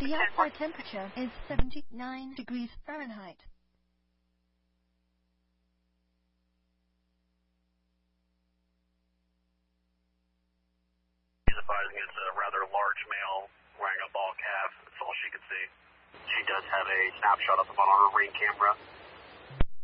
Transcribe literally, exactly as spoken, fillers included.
The outside temperature is seventy-nine degrees Fahrenheit. She's advising it's a rather large male wearing a ball calf. That's all she could see. She does have a snapshot up on her ring camera.